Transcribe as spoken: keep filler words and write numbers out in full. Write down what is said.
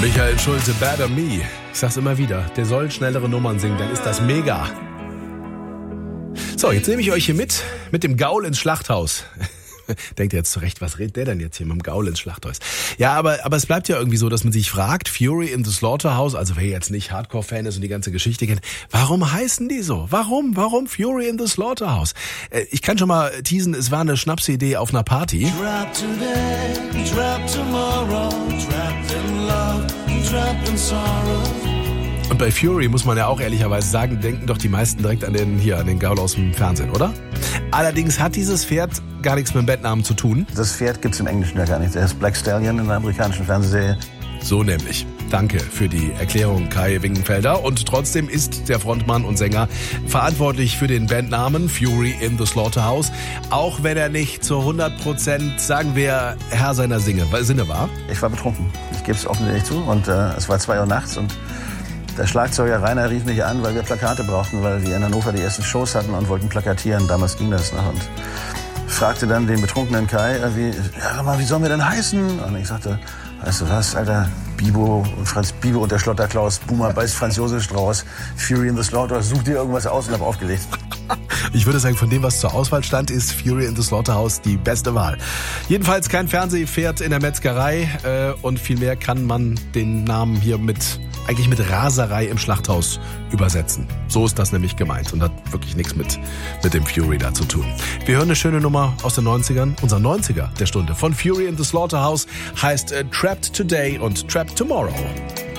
Michael Schulte, Better Me. Ich sag's immer wieder, der soll schnellere Nummern singen, dann ist das mega. So, jetzt nehme ich euch hier mit, mit dem Gaul ins Schlachthaus. Denkt ihr jetzt zurecht, was redet der denn jetzt hier mit dem Gaul ins Schlachthaus? Ja, aber, aber es bleibt ja irgendwie so, dass man sich fragt, Fury in the Slaughterhouse, also wer jetzt nicht Hardcore-Fan ist und die ganze Geschichte kennt, warum heißen die so? Warum? Warum Fury in the Slaughterhouse? Äh, ich kann schon mal teasen, es war eine Schnapsidee auf einer Party. Trapped today, trapped tomorrow, trapped in love, trapped in sorrow. Und bei Fury muss man ja auch ehrlicherweise sagen, denken doch die meisten direkt an den hier, an den Gaul aus dem Fernsehen, oder? Allerdings hat dieses Pferd gar nichts mit dem Bandnamen zu tun. Das Pferd gibt's im Englischen ja gar nicht. Der ist Black Stallion in der amerikanischen Fernsehserie. So nämlich. Danke für die Erklärung, Kai Wingenfelder. Und trotzdem ist der Frontmann und Sänger verantwortlich für den Bandnamen Fury in the Slaughterhouse. Auch wenn er nicht zu hundert Prozent, sagen wir, Herr seiner Sinne war. Ich war betrunken. Ich gebe es offensichtlich zu. Und äh, es war zwei Uhr nachts und der Schlagzeuger Rainer rief mich an, weil wir Plakate brauchten, weil wir in Hannover die ersten Shows hatten und wollten plakatieren. Damals ging das noch. Und fragte dann den betrunkenen Kai, wie, ja, mal, wie sollen wir denn heißen? Und ich sagte, weißt du was, Alter, Bibo und Franz Bibo und der Schlotterklaus, Boomer beißt Franz Josef Strauß, Fury in the Slaughterhouse, such dir irgendwas aus und hab aufgelegt. Ich würde sagen, von dem, was zur Auswahl stand, ist Fury in the Slaughterhouse die beste Wahl. Jedenfalls kein Fernsehpferd in der Metzgerei äh, und vielmehr kann man den Namen hier mit eigentlich mit Raserei im Schlachthaus übersetzen. So ist das nämlich gemeint und hat wirklich nichts mit, mit dem Fury da zu tun. Wir hören eine schöne Nummer aus den neunzigern. Unser neunziger der Stunde von Fury in the Slaughterhouse heißt äh, Trapped Today und Trapped Tomorrow.